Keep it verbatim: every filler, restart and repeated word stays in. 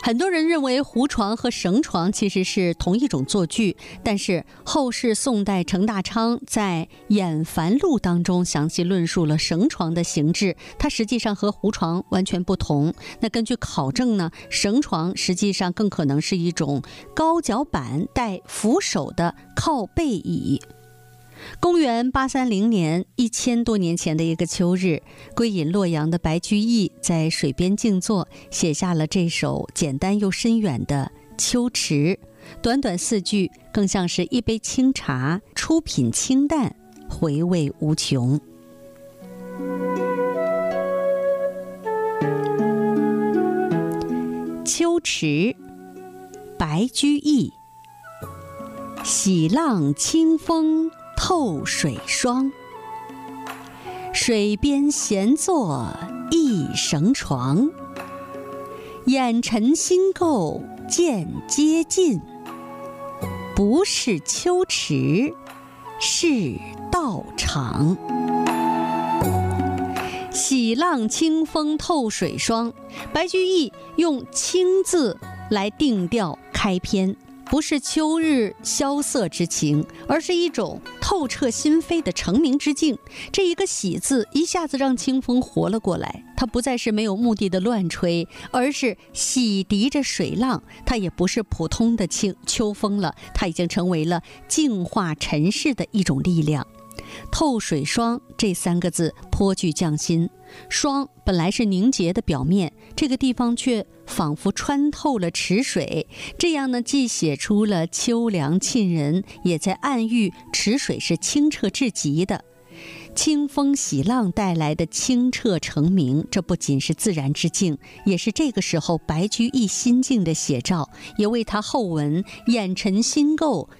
很多人认为胡床和绳床其实是同一种坐具，但是后世宋代程大昌在《演繁录》当中详细论述了绳床的形制，它实际上和胡床完全不同。那根据考证呢，绳床实际上更可能是一种高脚板带扶手的靠背椅。公元八三零年，一千多年前的一个秋日，归隐洛阳的白居易在水边静坐，写下了这首简单又深远的《秋池》。短短四句，更像是一杯清茶，出品清淡，回味无穷。秋池，白居易。洗浪清风透水霜，水边闲坐一绳床。眼尘心构渐接近，不是秋池，是道场。洗浪清风透水霜，白居易用清字来定调开篇，不是秋日萧瑟之情，而是一种透彻心扉的澄明之境。这一个喜字一下子让清风活了过来，它不再是没有目的的乱吹，而是洗涤着水浪。它也不是普通的秋风了，它已经成为了净化尘世的一种力量。透水霜这三个字颇具匠心，霜本来是凝结的表面，这个地方却仿佛穿透了池水，这样呢，既写出了秋凉沁人，也在暗喻池水是清澈至极的。清风洗浪带来的清澈澄明，这不仅是自然之境，也是这个时候白居易心境的写照，也为他后文眼尘心构